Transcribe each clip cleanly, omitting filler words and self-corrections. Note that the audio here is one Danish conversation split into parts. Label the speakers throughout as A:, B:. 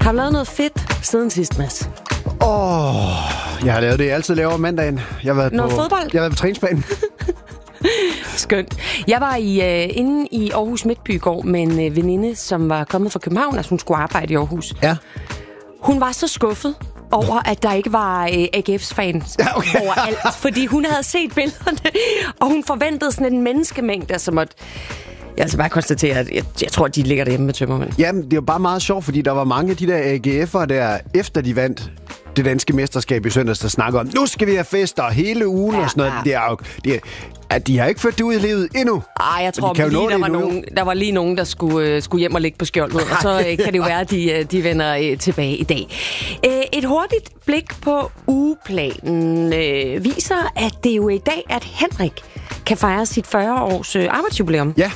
A: Har du lavet noget fedt siden sidst, Mads?
B: Jeg har lavet det, jeg altid laver om mandagen. Jeg har været
A: fodbold?
B: Jeg har været på træningsbanen.
A: Skønt. Jeg var inde i Aarhus Midtby i går med en veninde, som var kommet fra København, altså hun skulle arbejde i Aarhus.
B: Ja.
A: Hun var så skuffet over, at der ikke var AGF's fans overalt, fordi hun havde set billederne, og hun forventede sådan en menneskemængde, som at... Jeg altså bare konstatere, at jeg tror, at de ligger derhjemme med tømmermænd.
B: Jamen, det er jo bare meget sjovt, fordi der var mange af de der AGF'ere der, efter de vandt det danske mesterskab i søndags, der snakker om, nu skal vi have fester hele ugen og sådan noget. Det er jo, de har ikke ført det ud i livet endnu.
A: Jeg tror lige, der var lige nogen, der skulle hjem og ligge på skjoldet, og så kan det jo være, at de vender tilbage i dag. Et hurtigt blik på ugeplanen viser, at det jo i dag, at Henrik kan fejre sit 40-års arbejdsjubilæum.
B: Ja.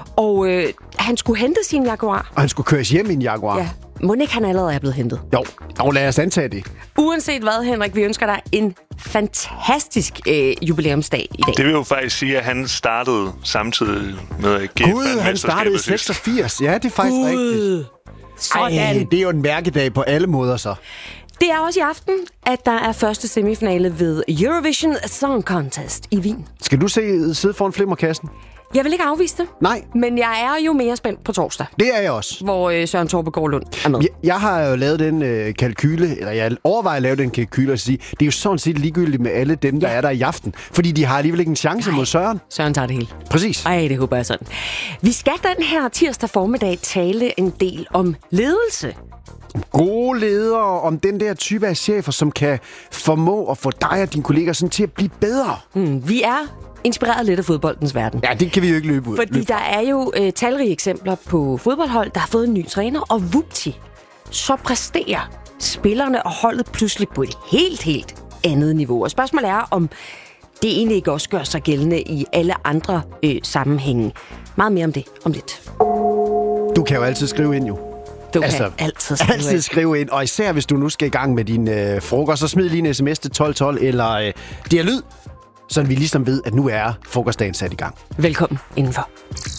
A: Og han skulle hente sin Jaguar.
B: Og han skulle køres hjem i en Jaguar.
A: Ja. Må ikke han allerede er blevet hentet?
B: Jo, lad os antage det.
A: Uanset hvad, Henrik, vi ønsker dig en fantastisk jubilæumsdag i dag.
C: Det vil jo faktisk sige, at han startede samtidig med at
B: Gud, han startede i 86. Ja, det er faktisk rigtigt.
A: Sådan.
B: Det er jo en mærkedag på alle måder, så.
A: Det er også i aften, at der er første semifinale ved Eurovision Song Contest i Wien.
B: Skal du sidde foran flimmerkassen?
A: Jeg vil ikke afvise det.
B: Nej.
A: Men jeg er jo mere spændt på torsdag.
B: Det er jeg også.
A: Hvor Søren Torbegaard Lund er med.
B: Jeg har jo lavet den kalkyle, eller jeg overvejer at lave den kalkyle og sige, det er jo sådan set ligegyldigt med alle dem, der er der i aften. Fordi de har alligevel ikke en chance mod Søren.
A: Søren tager det hele.
B: Præcis.
A: Ej, det håber jeg sådan. Vi skal den her tirsdag formiddag tale en del om ledelse.
B: Gode ledere, om den der type af chefer, som kan formå at få dig og dine kolleger sådan til at blive bedre.
A: Vi er inspireret lidt af fodboldens verden.
B: Ja, det kan vi jo ikke løbe ud.
A: Fordi der er jo talrige eksempler på fodboldhold, der har fået en ny træner, og vupti, så præsterer spillerne og holdet pludselig på et helt andet niveau. Og spørgsmålet er, om det egentlig ikke også gør sig gældende i alle andre sammenhænge. Meget mere om det om lidt.
B: Du kan jo altid skrive ind, jo.
A: Du kan altid
B: skrive ind, og især hvis du nu skal i gang med din frokost, så smid lige en sms til 1212 eller det er lyd, så vi ligesom ved, at nu er frokostdagen sat i gang.
A: Velkommen indenfor.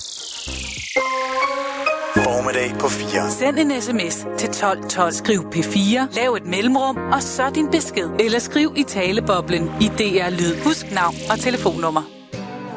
D: Formiddag på 4.
E: Send en sms til 1212. Skriv P4, lav et mellemrum, og så din besked. Eller skriv i taleboblen i DR Lyd. Husk navn og telefonnummer.